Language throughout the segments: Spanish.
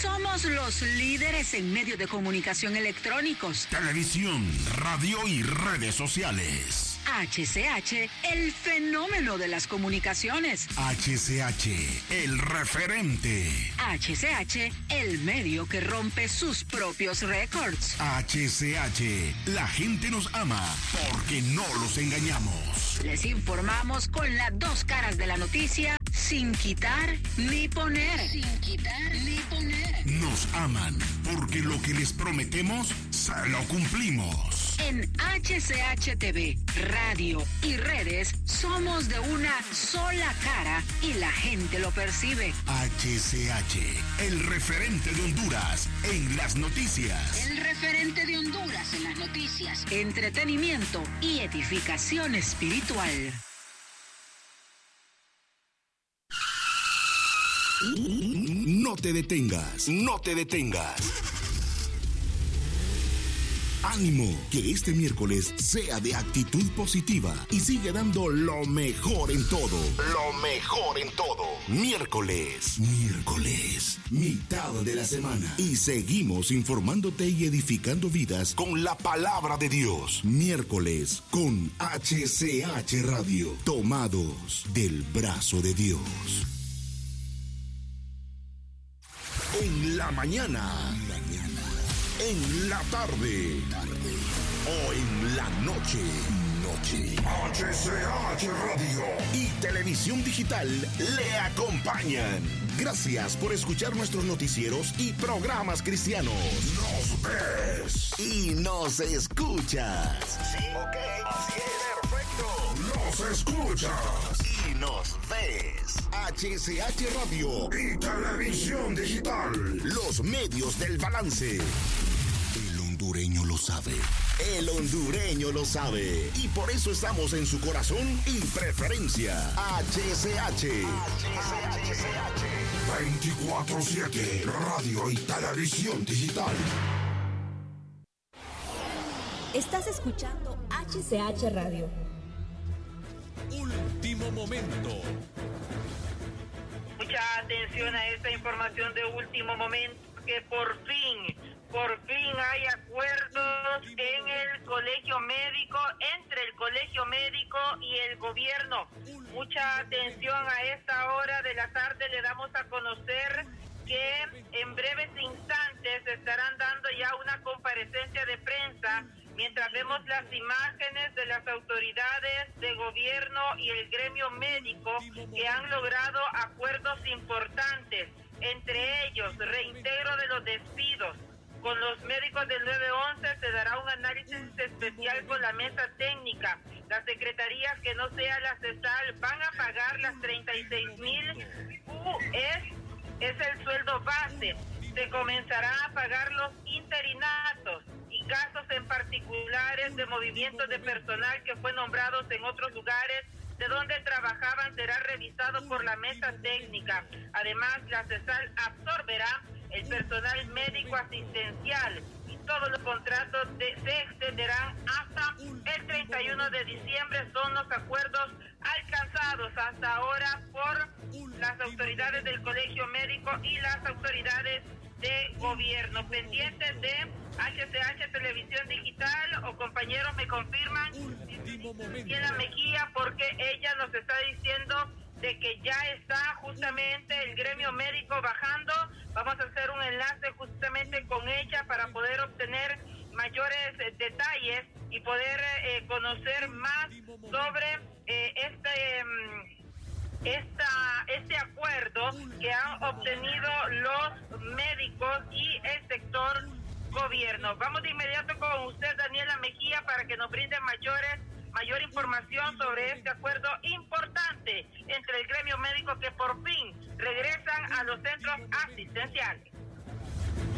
Somos los líderes en medios de comunicación electrónicos, televisión, radio y redes sociales. HCH, el fenómeno de las comunicaciones. HCH, el referente. HCH, el medio que rompe sus propios récords. HCH, la gente nos ama porque no los engañamos. Les informamos con las dos caras de la noticia, sin quitar ni poner. Sin quitar ni poner. Nos aman porque lo que les prometemos, se lo cumplimos. En HCH TV, radio y redes, somos de una sola cara y la gente lo percibe. HCH, el referente de Honduras en las noticias. El referente de Honduras en las noticias. Entretenimiento y edificación espiritual. No te detengas, no te detengas. Ánimo, que este miércoles sea de actitud positiva y sigue dando lo mejor en todo. Lo mejor en todo. Miércoles, mitad de la semana. Y seguimos informándote y edificando vidas con la palabra de Dios. Miércoles con HCH Radio. Tomados del brazo de Dios. En la mañana. En la tarde o en la noche. HCH Radio y Televisión Digital le acompañan. Gracias por escuchar nuestros noticieros y programas cristianos. Nos ves y nos escuchas. Sí, ok, así es, perfecto. Nos escuchas y nos ves. HCH Radio y Televisión Digital, los medios del balance. El hondureño lo sabe. El hondureño lo sabe. Y por eso estamos en su corazón y preferencia. HCH. 24/7. Radio y Televisión Digital. Estás escuchando HCH Radio. Último momento. Mucha atención a esta información de último momento, que por fin hay acuerdos en el colegio médico, entre el colegio médico y el gobierno. Mucha atención a esta hora de la tarde. Le damos a conocer que en breves instantes estarán dando ya una comparecencia de prensa mientras vemos las imágenes de las autoridades de gobierno y el gremio médico que han logrado acuerdos importantes. Entre ellos, reintegro de los despidos. Con los médicos del 911 se dará un análisis especial con la mesa técnica. Las secretarías que no sea la CESAL van a pagar las 36,000 es el sueldo base. Se comenzará a pagar los interinatos y casos en particulares de movimientos de personal que fue nombrados en otros lugares de donde trabajaban será revisado por la mesa técnica. Además, la CESAL absorberá el personal médico asistencial y todos los contratos se extenderán hasta el 31 de diciembre. Son los acuerdos alcanzados hasta ahora por las autoridades del colegio médico y las autoridades de gobierno. Pendientes de HCH Televisión Digital, o compañeros me confirman, Daniela Mejía, porque ella nos está diciendo de que ya está justamente el gremio médico bajando. Vamos a hacer un enlace justamente con ella para poder obtener mayores detalles y poder conocer más sobre este acuerdo que han obtenido los médicos y el sector gobierno. Vamos de inmediato con usted, Daniela Mejía, para que nos brinde mayor información sobre este acuerdo importante entre el gremio médico, que por fin regresan a los centros asistenciales.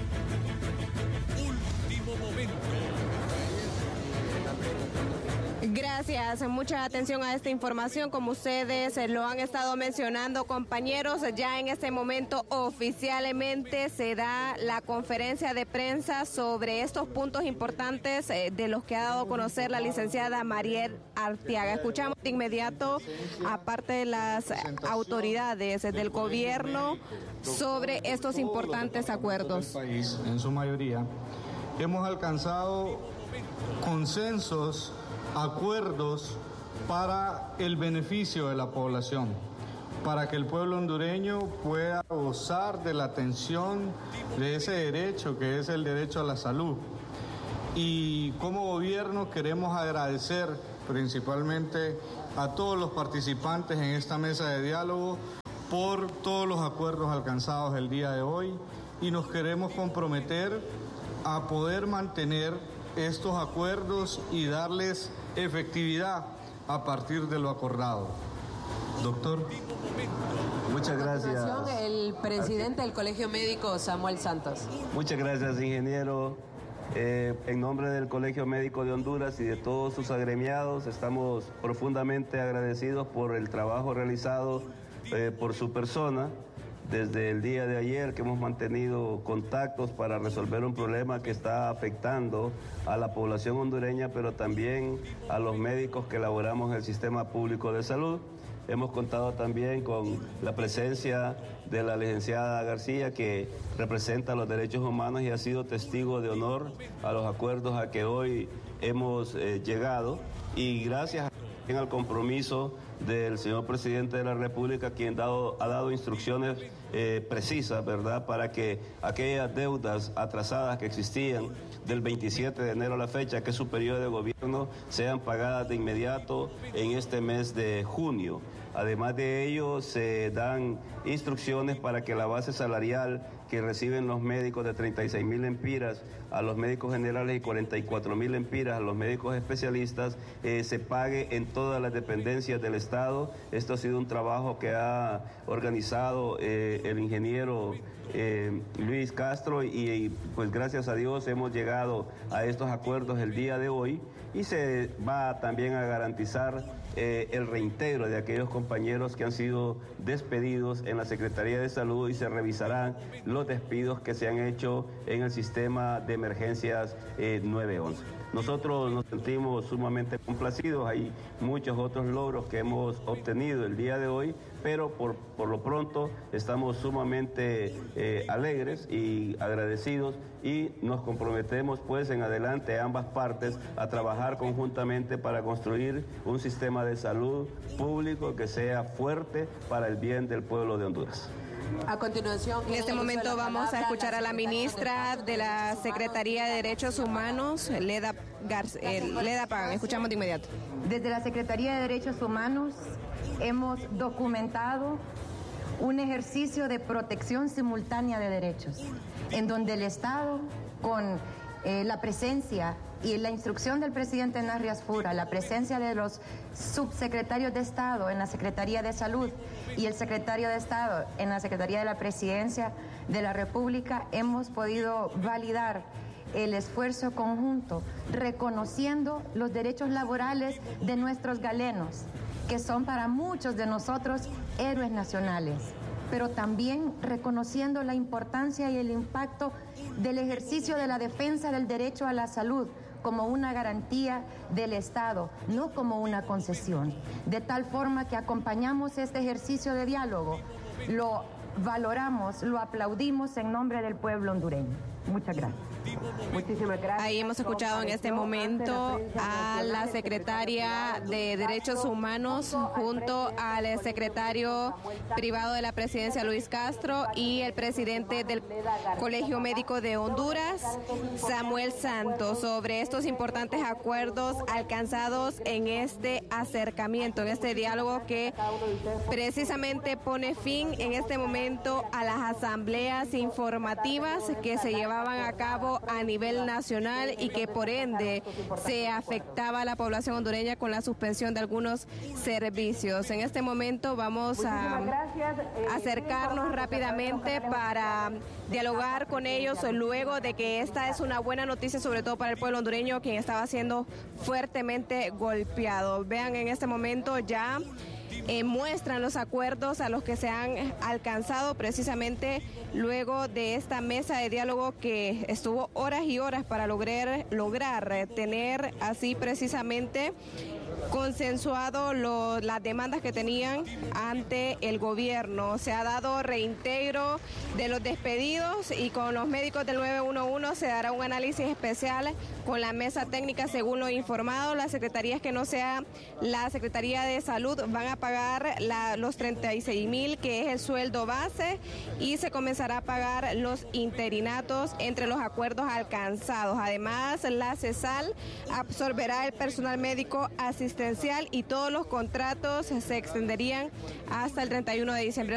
Último momento. En Gracias, mucha atención a esta información. Como ustedes lo han estado mencionando, compañeros, ya en este momento oficialmente se da la conferencia de prensa sobre estos puntos importantes de los que ha dado a conocer la licenciada Mariel Arteaga. Escuchamos de inmediato, aparte de las autoridades del gobierno, sobre estos importantes acuerdos. El país, en su mayoría, hemos alcanzado consensos, acuerdos para el beneficio de la población, para que el pueblo hondureño pueda gozar de la atención de ese derecho que es el derecho a la salud. Y como gobierno queremos agradecer principalmente a todos los participantes en esta mesa de diálogo por todos los acuerdos alcanzados el día de hoy, y nos queremos comprometer a poder mantener estos acuerdos y darles efectividad a partir de lo acordado. Doctor. Muchas gracias. El presidente del Colegio Médico, Samuel Santos. Muchas gracias, ingeniero. En nombre del Colegio Médico de Honduras y de todos sus agremiados, estamos profundamente agradecidos por el trabajo realizado por su persona desde el día de ayer, que hemos mantenido contactos para resolver un problema que está afectando a la población hondureña, pero también a los médicos que laboramos en el sistema público de salud. Hemos contado también con la presencia de la licenciada García, que representa los derechos humanos y ha sido testigo de honor a los acuerdos a que hoy hemos llegado, y gracias al compromiso del señor presidente de la República, quien ha dado instrucciones precisas, ¿verdad?, para que aquellas deudas atrasadas que existían del 27 de enero a la fecha, que es su periodo de gobierno, sean pagadas de inmediato en este mes de junio. Además de ello, se dan instrucciones para que la base salarial que reciben los médicos de 36.000 empiras a los médicos generales y 44.000 empiras a los médicos especialistas se pague en todas las dependencias del Estado. Esto ha sido un trabajo que ha organizado el ingeniero Luis Castro, y pues gracias a Dios hemos llegado a estos acuerdos el día de hoy, y se va también a garantizar el reintegro de aquellos compañeros que han sido despedidos en la Secretaría de Salud, y se revisarán los despidos que se han hecho en el sistema de emergencias 911. Nosotros nos sentimos sumamente complacidos, hay muchos otros logros que hemos obtenido el día de hoy, pero por lo pronto estamos sumamente alegres y agradecidos, y nos comprometemos pues en adelante ambas partes a trabajar conjuntamente para construir un sistema de salud público que sea fuerte para el bien del pueblo de Honduras. A continuación, en este momento vamos a escuchar a la ministra de la Secretaría de Derechos Humanos, Leda Pagan. Escuchamos de inmediato. Desde la Secretaría de Derechos Humanos hemos documentado un ejercicio de protección simultánea de derechos, en donde el Estado, con la presencia y la instrucción del presidente Narri Fura, la presencia de los subsecretarios de Estado en la Secretaría de Salud y el secretario de Estado en la Secretaría de la Presidencia de la República, hemos podido validar el esfuerzo conjunto, reconociendo los derechos laborales de nuestros galenos, que son para muchos de nosotros héroes nacionales, pero también reconociendo la importancia y el impacto del ejercicio de la defensa del derecho a la salud como una garantía del Estado, no como una concesión. De tal forma que acompañamos este ejercicio de diálogo, lo valoramos, lo aplaudimos en nombre del pueblo hondureño. Muchas gracias. Muchísimas gracias. Ahí hemos escuchado en este momento a la secretaria de Derechos Humanos junto al secretario privado de la Presidencia, Luis Castro, y el presidente del Colegio Médico de Honduras, Samuel Santos, sobre estos importantes acuerdos alcanzados en este acercamiento, en este diálogo que precisamente pone fin en este momento a las asambleas informativas que se llevaban llevaban a cabo a nivel nacional y que por ende se afectaba a la población hondureña con la suspensión de algunos servicios. En este momento vamos a acercarnos rápidamente para dialogar con ellos luego de que esta es una buena noticia, sobre todo para el pueblo hondureño, quien estaba siendo fuertemente golpeado. Vean, en este momento ya muestran los acuerdos a los que se han alcanzado precisamente luego de esta mesa de diálogo que estuvo horas y horas para lograr tener así precisamente consensuado las demandas que tenían ante el gobierno. Se ha dado reintegro de los despedidos y con los médicos del 911 se dará un análisis especial con la mesa técnica, según lo informado. Las secretarías que no sea la Secretaría de Salud van a pagar los 36,000, que es el sueldo base, y se comenzará a pagar los interinatos entre los acuerdos alcanzados. Además, la CESAL absorberá el personal médico asistencial y todos los contratos se extenderían hasta el 31 de diciembre.